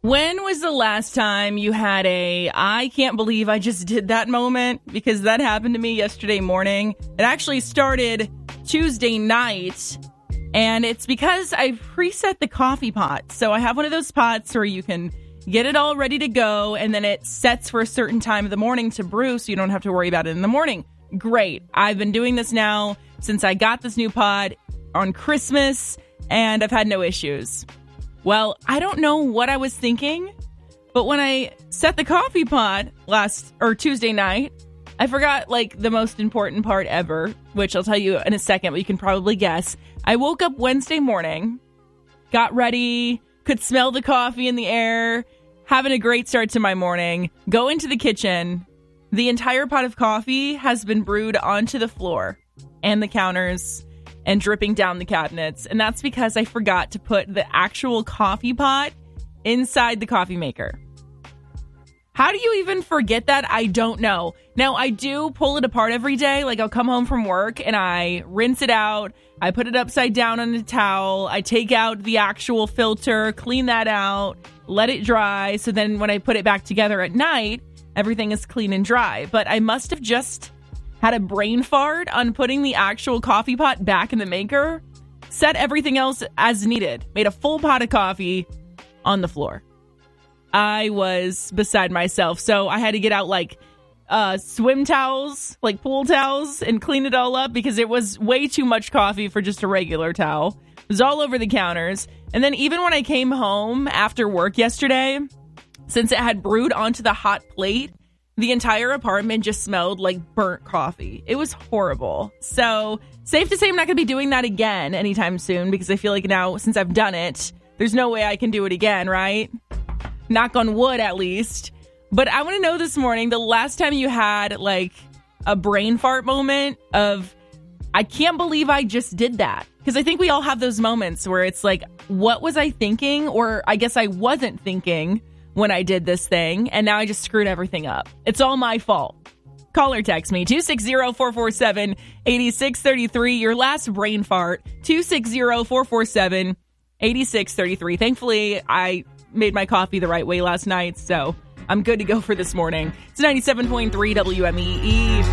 When was the last time you had I can't believe I just did that moment? Because that happened to me yesterday morning. It actually started Tuesday night, and it's because I preset the coffee pot. So I have one of those pots where you can get it all ready to go, and then it sets for a certain time of the morning to brew, so you don't have to worry about it in the morning. Great. I've been doing this now since I got this new pot on Christmas, and I've had no issues. Well, I don't know what I was thinking, but when I set the coffee pot Tuesday night, I forgot the most important part ever, which I'll tell you in a second, but you can probably guess. I woke up Wednesday morning, got ready, could smell the coffee in the air, having a great start to my morning, go into the kitchen. The entire pot of coffee has been brewed onto the floor and the counters and dripping down the cabinets. And that's because I forgot to put the actual coffee pot inside the coffee maker. How do you even forget that? I don't know. Now, I do pull it apart every day. I'll come home from work and I rinse it out. I put it upside down on a towel. I take out the actual filter, clean that out, let it dry. So then when I put it back together at night, everything is clean and dry. But I must have just had a brain fart on putting the actual coffee pot back in the maker, set everything else as needed, made a full pot of coffee on the floor. I was beside myself, so I had to get out swim towels, pool towels, and clean it all up because it was way too much coffee for just a regular towel. It was all over the counters. And then even when I came home after work yesterday, since it had brewed onto the hot plate, the entire apartment just smelled like burnt coffee. It was horrible. So, safe to say I'm not going to be doing that again anytime soon because I feel like now, since I've done it, there's no way I can do it again, right? Knock on wood, at least. But I want to know this morning, the last time you had, a brain fart moment of, I can't believe I just did that. Because I think we all have those moments where it's what was I thinking? Or I guess I wasn't thinking when I did this thing, and now I just screwed everything up. It's all my fault. Call or text me, 260-447-8633. Your last brain fart, 260-447-8633. Thankfully, I made my coffee the right way last night, so I'm good to go for this morning. It's 97.3 WMEE.